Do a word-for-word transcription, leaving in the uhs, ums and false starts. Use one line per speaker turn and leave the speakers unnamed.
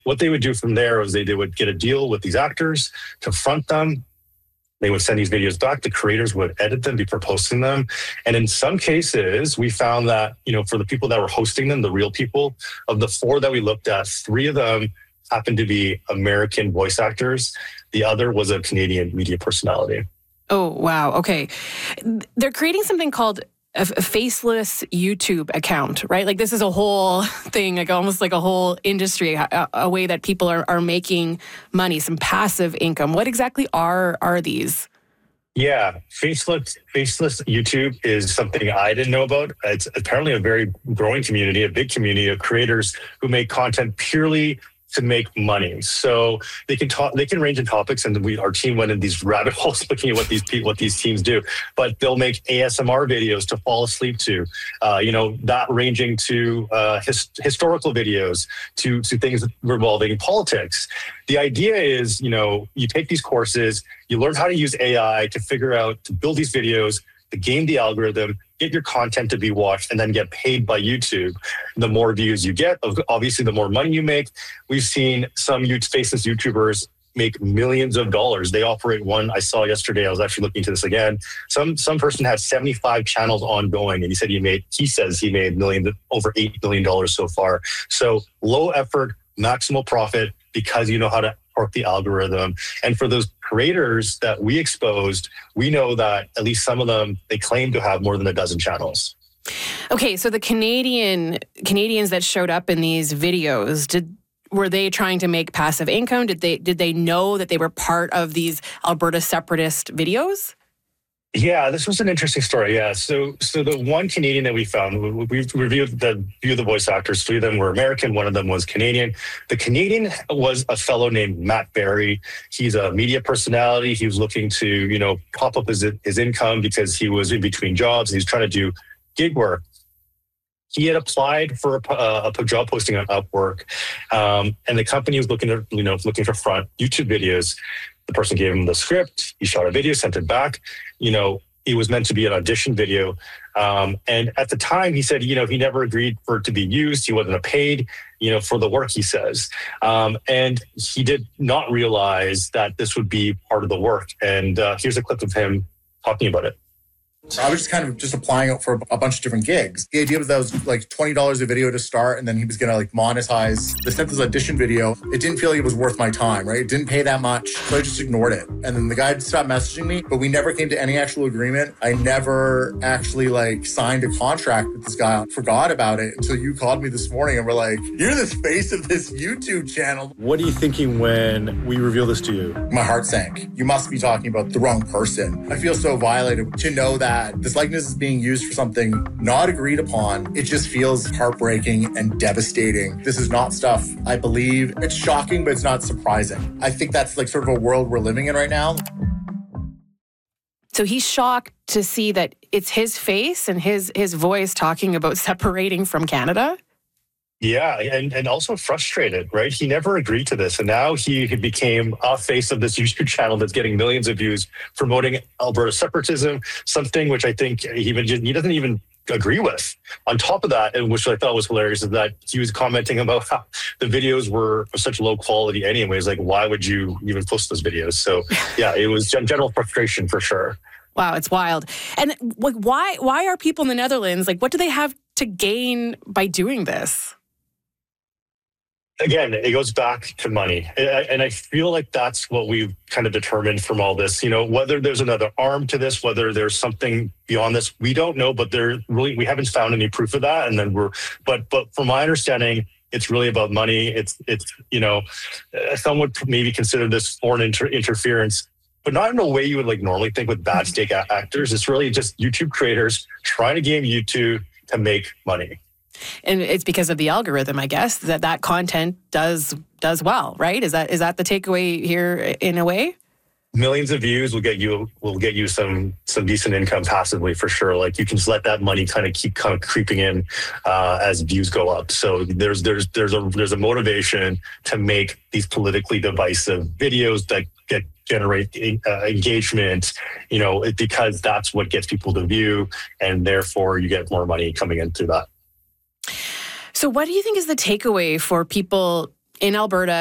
what they would do from there was they, they would get a deal with these actors to front them. They would send these videos back. The creators would edit them before posting them. And in some cases, we found that, you know, for the people that were hosting them, the real people, of the four that we looked at, three of them happened to be American voice actors. The other was a Canadian media personality.
Oh, wow. Okay. They're creating something called a, a faceless YouTube account, right? Like this is a whole thing, like almost like a whole industry, a, a way that people are, are making money, some passive income. What exactly are are these?
Yeah, faceless faceless YouTube is something I didn't know about. It's apparently a very growing community, a big community of creators who make content purely to make money. So they can talk, they can range in topics, and we, our team went in these rabbit holes looking at what these people, what these teams do. But they'll make A S M R videos to fall asleep to, uh, you know, that ranging to uh, his, historical videos, to to things revolving politics. The idea is, you know, you take these courses, you learn how to use A I to figure out to build these videos, to game the algorithm, get your content to be watched, and then get paid by YouTube. The more views you get, obviously, the more money you make. We've seen some faceless YouTubers make millions of dollars. They operate one I saw yesterday. I was actually looking into this again. Some some person had seventy-five channels ongoing, and he said he made. He says he made million over eight million dollars so far. So low effort, maximal profit, because you know how to work the algorithm. And for those creators that we exposed, we know that at least some of them, they claim to have more than a dozen channels.
Okay, so the Canadian Canadians that showed up in these videos, did were they trying to make passive income? Did they did they know that they were part of these Alberta separatist videos?
Yeah, this was an interesting story. Yeah, so so the one Canadian that we found, we, we reviewed the few of the voice actors. Three of them were American. One of them was Canadian. The Canadian was a fellow named Matt Barry. He's a media personality. He was looking to, you know, pop up his his income because he was in between jobs. He was trying to do gig work. He had applied for a, a, a job posting on Upwork, um, and the company was looking to, you know, looking for front YouTube videos. The person gave him the script. He shot a video, sent it back. You know, it was meant to be an audition video. Um, and at the time, he said, you know, he never agreed for it to be used. He wasn't paid, you know, for the work, he says. Um, and he did not realize that this would be part of the work. And uh, here's a clip of him talking about it.
So I was just kind of just applying out for a bunch of different gigs. The idea was that was like twenty dollars a video to start, and then he was going to like monetize. They sent this audition video. It didn't feel like it was worth my time, right? It didn't pay that much, so I just ignored it. And then the guy stopped messaging me, but we never came to any actual agreement. I never actually like signed a contract with this guy. I forgot about it until you called me this morning and were like, you're the face of this YouTube channel.
What are you thinking when we reveal this to you?
My heart sank. You must be talking about the wrong person. I feel so violated to know that this likeness is being used for something not agreed upon. It just feels heartbreaking and devastating. This is not stuff I believe. It's shocking, but it's not surprising. I think that's like sort of a world we're living in right now.
So he's shocked to see that it's his face and his his voice talking about separating from Canada.
Yeah, and, and also frustrated, right? He never agreed to this. And now he became a face of this YouTube channel that's getting millions of views promoting Alberta separatism, something which I think he, even, he doesn't even agree with. On top of that, and which I thought was hilarious, is that he was commenting about how the videos were of such low quality anyways. Like, why would you even post those videos? So yeah, it was general frustration for sure.
Wow, it's wild. And like, why, why are people in the Netherlands, like, what do they have to gain by doing this?
Again, it goes back to money. And I feel like that's what we've kind of determined from all this. You know, whether there's another arm to this, whether there's something beyond this, we don't know, but there really, we haven't found any proof of that. And then we're, but, but from my understanding, it's really about money. It's, it's, you know, some would maybe consider this foreign inter- interference, but not in a way you would like normally think with bad stake actors. It's really just YouTube creators trying to game YouTube to make money.
And it's because of the algorithm, I guess, that that content does does well, right? Is that is that the takeaway here in a way?
Millions of views will get you will get you some some decent income passively for sure. Like you can just let that money kind of keep kind of creeping in uh, as views go up. So there's there's there's a there's a motivation to make these politically divisive videos that get generate uh, engagement, you know, because that's what gets people to view, and therefore you get more money coming in through that.
So what do you think is the takeaway for people in Alberta